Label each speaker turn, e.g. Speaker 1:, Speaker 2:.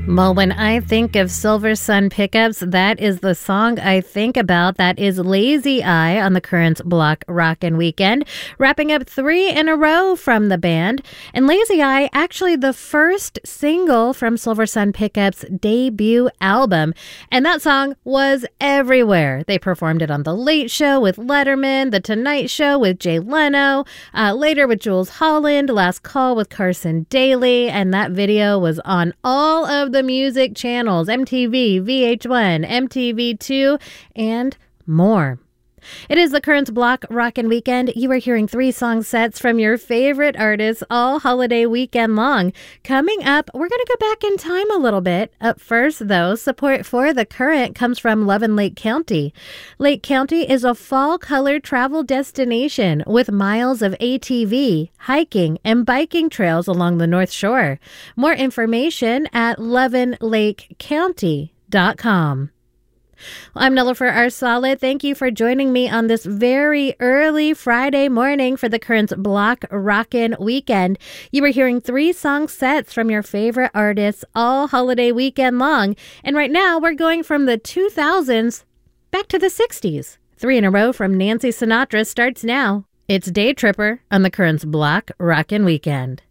Speaker 1: Well, when I think of Silver Sun Pickups, that is the song I think about. That is Lazy Eye on the Currents Block Rockin' Weekend, wrapping up 3 in a row from the band. And Lazy Eye, actually the first single from Silver Sun Pickups' debut album. And that song was everywhere. They performed it on The Late Show with Letterman, The Tonight Show with Jay Leno, later with Jules Holland, Last Call with Carson Daly, and that video was on all of the music channels, MTV, VH1, MTV2, and more. It is the Currents Block Rockin' Weekend. You are hearing 3 song sets from your favorite artists all holiday weekend long. Coming up, we're going to go back in time a little bit. Up first, though, support for The Current comes from Lovin' Lake County. Lake County is a fall-colored travel destination with miles of ATV, hiking, and biking trails along the North Shore. More information at lovinlakecounty.com. I'm Nilofer Arsala. Thank you for joining me on this very early Friday morning for the Currents Block Rockin' Weekend. You are hearing 3 song sets from your favorite artists all holiday weekend long. And right now, we're going from the 2000s back to the 60s. 3 in a row from Nancy Sinatra starts now. It's Day Tripper on the Currents Block Rockin' Weekend.